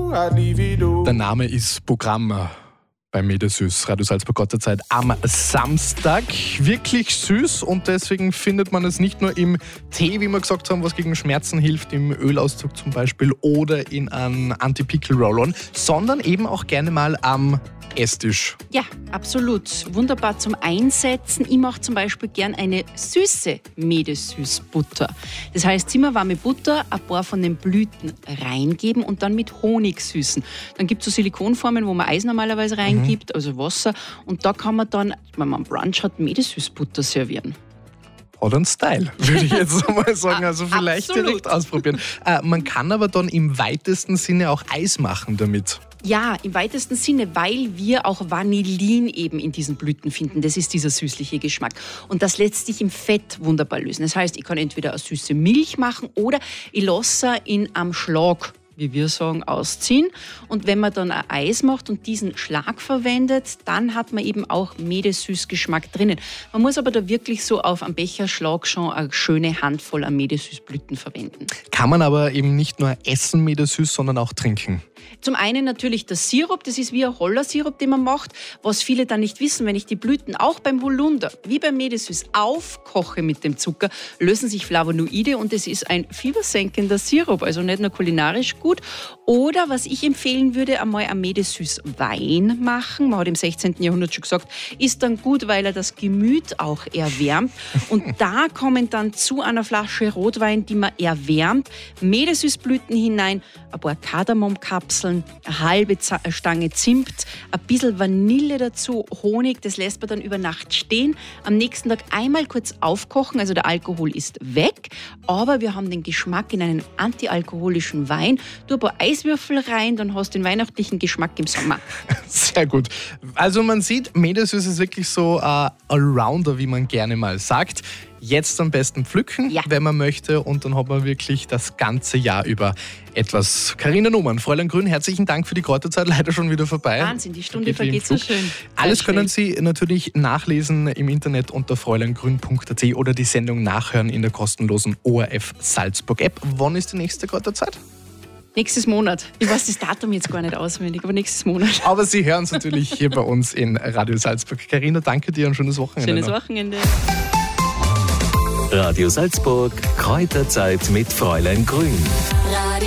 Der Name ist Programm bei Medesüß, Radio Salzburg Gotterzeit am Samstag. Wirklich süß und deswegen findet man es nicht nur im Tee, wie wir gesagt haben, was gegen Schmerzen hilft, im Ölauszug zum Beispiel oder in einem Anti-Pickle-Roll-On, sondern eben auch gerne mal am Esstisch. Ja, absolut. Wunderbar zum Einsetzen. Ich mache zum Beispiel gern eine süße Medesüß-Butter. Das heißt, zimmerwarme Butter, ein paar von den Blüten reingeben und dann mit Honig süßen. Dann gibt es so Silikonformen, wo man Eis normalerweise reingibt, also Wasser. Und da kann man dann, wenn man Brunch hat, Medesüß-Butter servieren. Hat einen Style, würde ich jetzt mal sagen. Also vielleicht direkt ausprobieren. Man kann aber dann im weitesten Sinne auch Eis machen damit. Ja, im weitesten Sinne, weil wir auch Vanillin eben in diesen Blüten finden. Das ist dieser süßliche Geschmack. Und das lässt sich im Fett wunderbar lösen. Das heißt, ich kann entweder eine süße Milch machen oder ich lasse in am Schlag, wie wir sagen, ausziehen. Und wenn man dann ein Eis macht und diesen Schlag verwendet, dann hat man eben auch Medesüß-Geschmack drinnen. Man muss aber da wirklich so auf einem Becherschlag schon eine schöne Handvoll an Medesüßblüten verwenden. Kann man aber eben nicht nur essen Medesüß, sondern auch trinken. Zum einen natürlich der Sirup, das ist wie ein Hollersirup, den man macht. Was viele dann nicht wissen, wenn ich die Blüten auch beim Holunder, wie beim Medesüß, aufkoche mit dem Zucker, lösen sich Flavonoide und es ist ein fiebersenkender Sirup, also nicht nur kulinarisch gut. Oder was ich empfehlen würde, einmal ein Medesüß Wein machen. Man hat im 16. Jahrhundert schon gesagt, ist dann gut, weil er das Gemüt auch erwärmt. Und da kommen dann zu einer Flasche Rotwein, die man erwärmt, Medesüßblüten hinein, ein paar Kardamomkapseln, eine halbe Stange Zimt, ein bisschen Vanille dazu, Honig, das lässt man dann über Nacht stehen. Am nächsten Tag einmal kurz aufkochen, also der Alkohol ist weg, aber wir haben den Geschmack in einen antialkoholischen Wein. Tu ein paar Eiswürfel rein, dann hast du den weihnachtlichen Geschmack im Sommer. Sehr gut. Also man sieht, Medesüß ist wirklich so ein Allrounder, wie man gerne mal sagt. Jetzt am besten pflücken, wenn man möchte, und dann hat man wirklich das ganze Jahr über etwas. Carina Numann, Fräulein Grün, herzlichen Dank für die Kräuterzeit, leider schon wieder vorbei. Wahnsinn, die Stunde vergeht so schön. Alles können Sie natürlich nachlesen im Internet unter fräuleingrün.at oder die Sendung nachhören in der kostenlosen ORF Salzburg App. Wann ist die nächste Kräuterzeit? Nächstes Monat. Ich weiß das Datum jetzt gar nicht auswendig, aber nächstes Monat. Aber Sie hören es natürlich hier bei uns in Radio Salzburg. Carina, danke dir und schönes Wochenende. Schönes Wochenende. Radio Salzburg, Kräuterzeit mit Fräulein Grün.